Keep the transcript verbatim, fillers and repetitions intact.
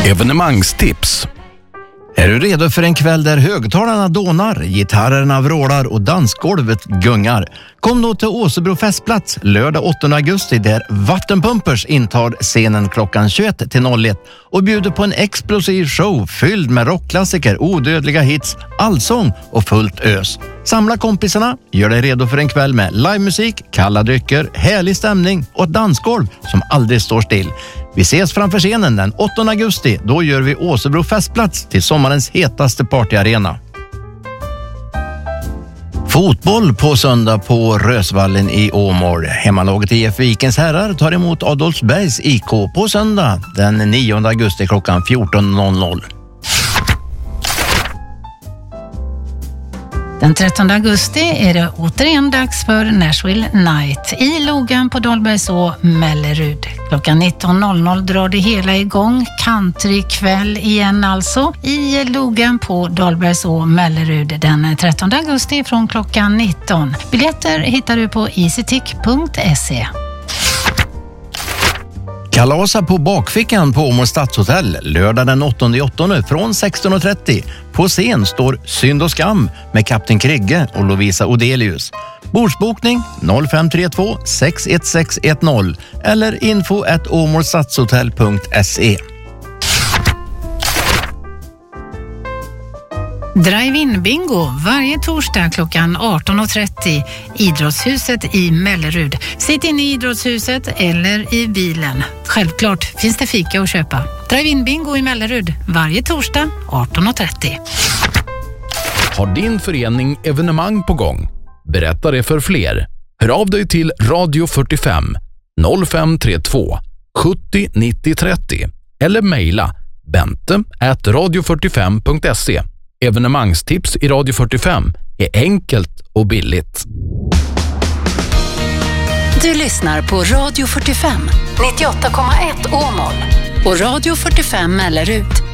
Evenemangstips. Är du redo för en kväll där högtalarna dånar, gitarrerna vrålar och dansgolvet gungar? Kom då till Åsebro festplats lördag åttonde augusti där Vattenpumpers intar scenen klockan tjugoett till noll ett och bjuder på en explosiv show fylld med rockklassiker, odödliga hits, allsång och fullt ös. Samla kompisarna, gör dig redo för en kväll med livemusik, kalla drycker, härlig stämning och ett dansgolv som aldrig står still. Vi ses framför scenen den åttonde augusti. Då gör vi Åsebro festplats till sommarens hetaste partyarena. Fotboll på söndag på Rösvallen i Åmål. Hemmalaget I F Vikens herrar tar emot Adolfsbergs I K på söndag den nionde augusti klockan fjorton noll noll. Den trettonde augusti är det återigen dags för Nashville Night i Logan på Dahlbergså, Mellerud. Klockan nitton noll noll drar det hela igång. Countrykväll igen alltså i Logan på Dahlbergså, Mellerud den trettonde augusti från klockan nitton. Biljetter hittar du på easytick punkt se. Kalasa på bakfickan på Åmål Stadshotell lördag den åttonde augusti från sexton trettio. På scen står Synd och skam med Kapten Krigge och Lovisa Odelius. Bordsbokning noll fem tre två sex ett sex ett noll eller info at åmålstadshotell punkt se. Drive-in bingo varje torsdag klockan arton trettio. Idrottshuset i Mellerud. Sitt in i idrottshuset eller i bilen. Självklart finns det fika att köpa. Drive-in bingo i Mellerud varje torsdag arton trettio. Har din förening evenemang på gång? Berätta det för fler. Hör av dig till Radio fyrtiofem noll fem tre två sjuttio nittio trettio eller mejla bente at radio fyrtiofem punkt se. Evenemangstips i Radio fyrtiofem är enkelt och billigt. Du lyssnar på Radio fyrtiofem nittioåtta komma ett Åmål och Radio fyrtiofem Mellerud.